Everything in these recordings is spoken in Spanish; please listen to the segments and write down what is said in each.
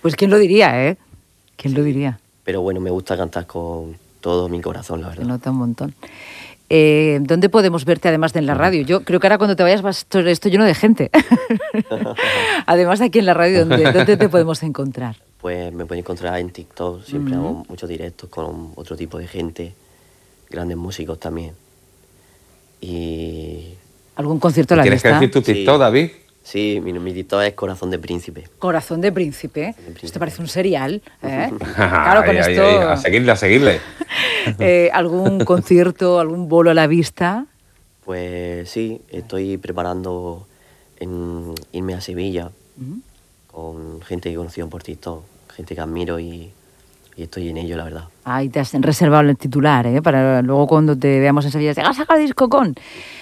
Pues quién lo diría, ¿eh? ¿Quién lo diría? Pero bueno, me gusta cantar con todo mi corazón, la Se verdad. nota un montón. ¿Dónde podemos verte además de en la radio? Yo creo que ahora cuando te vayas va a estar esto lleno de gente. Además aquí en la radio, ¿dónde te podemos encontrar? Pues me pueden encontrar en TikTok, siempre hago muchos directos con otro tipo de gente, grandes músicos también. Y ¿Algún concierto a la ¿Tienes que vista? decir tu TikTok, Sí. David? sí, mi TikTok es Corazón de Príncipe. Corazón de Príncipe. Príncipe. Esto parece un serial, ¿eh? Claro, con Ahí, esto... ahí, a seguirle, a seguirle. ¿Algún concierto, algún bolo a la vista? Pues sí, estoy preparando en irme a Sevilla con gente que he conocido por TikTok, gente que admiro y estoy en ello, la verdad. Ahí te has reservado el titular, ¿eh? Para luego cuando te veamos en Sevilla, te vas a sacar disco con...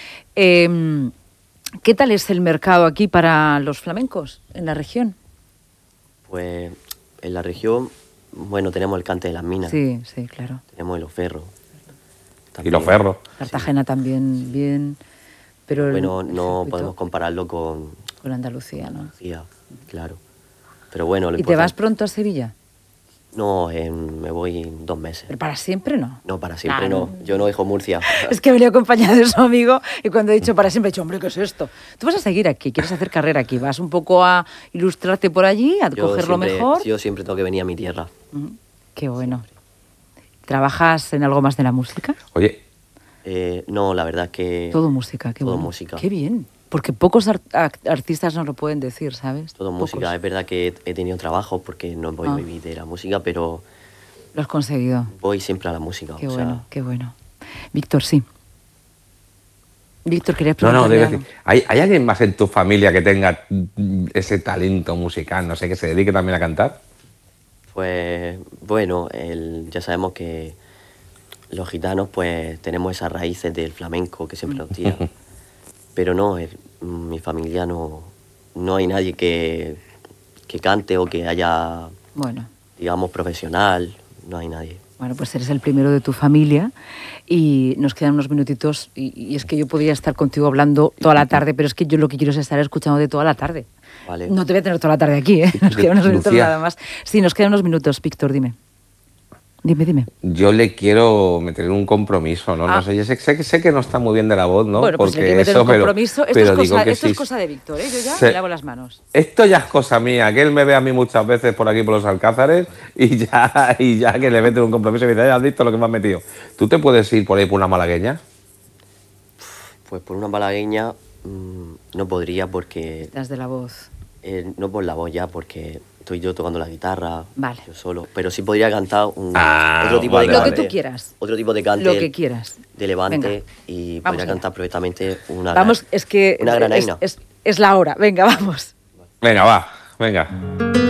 ¿Qué tal es el mercado aquí para los flamencos en la región? Pues en la región, bueno, tenemos el Cante de las Minas, Sí, sí, claro. tenemos los Ferros. Y los ferros. Cartagena también bien, pero... Bueno, el no circuito podemos compararlo con con Andalucía, ¿no? Andalucía, claro. Pero bueno, lo ¿Y te vas importante- pronto a Sevilla? No, me voy en 2 meses. Pero para siempre no. No, para siempre Claro. no. Yo no dejo Murcia. Es que he venido acompañado de su amigo y cuando he dicho para siempre he dicho, hombre, ¿qué es esto? Tú vas a seguir aquí, quieres hacer carrera aquí, vas un poco a ilustrarte por allí, a coger lo mejor. Yo siempre tengo que venir a mi tierra. Qué bueno. ¿Trabajas en algo más de la música? Oye, No, la verdad que... Todo música, qué todo bueno. música. Qué bien. Porque pocos artistas nos lo pueden decir, ¿sabes? Todo Pocos. música. Es verdad que he tenido trabajo porque no voy a vivir de la música, pero Lo has conseguido. voy siempre a la música. Qué o sea, bueno, qué bueno. Víctor, sí. Víctor, querías no, preguntarle debe algo? decir, ¿hay alguien más en tu familia que tenga ese talento musical, no sé, que se dedique también a cantar? pues bueno, ya sabemos que los gitanos pues tenemos esas raíces del flamenco que siempre nos tiran. Pero no, mi familia no hay nadie que cante o que haya, Bueno. digamos, profesional. No hay nadie. Bueno, pues eres el primero de tu familia y nos quedan unos minutitos y es que yo podría estar contigo hablando toda la tarde, pero es que yo lo que quiero es estar escuchándote toda la tarde. Vale. No te voy a tener toda la tarde aquí, ¿eh? Nos quedan unos minutos Lucía. nada más. Sí, nos quedan unos minutos, Víctor, dime. Dime. Yo le quiero meter un compromiso, ¿no? Ah. No sé, yo sé que no está muy bien de la voz, ¿no? Bueno, pues le hay que meter un compromiso. Esto, es cosa de Víctor, ¿eh? Yo ya me lavo las manos. Esto ya es cosa mía, que él me ve a mí muchas veces por aquí por los Alcázares y ya que le mete un compromiso y me dice, ya has visto lo que me has metido. ¿Tú te puedes ir por ahí por una malagueña? Pues por una malagueña no podría porque... Las de la voz. no por la voz ya, porque estoy yo tocando la guitarra, Vale. yo solo. Pero sí podría cantar otro tipo vale, de Lo cante. que tú quieras. Otro tipo de cante. Lo que quieras. De Levante. Venga. Y Vamos podría allá. cantar perfectamente una... Vamos, es que una granaína. es la hora. Venga, vamos. Venga, va, venga.